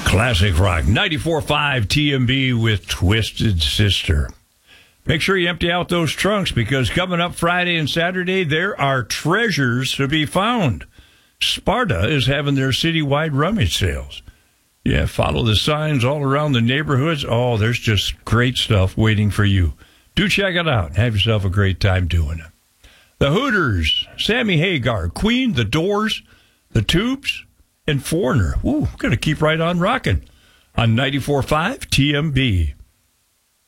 Classic rock. 94.5 TMB with Twisted Sister. Make sure you empty out those trunks because coming up Friday and Saturday, there are treasures to be found. Sparta is having their citywide rummage sales. Yeah, follow the signs all around the neighborhoods. Oh, there's just great stuff waiting for you. Do check it out. Have yourself a great time doing it. The Hooters, Sammy Hagar, Queen, The Doors, The Tubes, and Foreigner. Ooh, going to keep right on rocking on 94.5 TMB.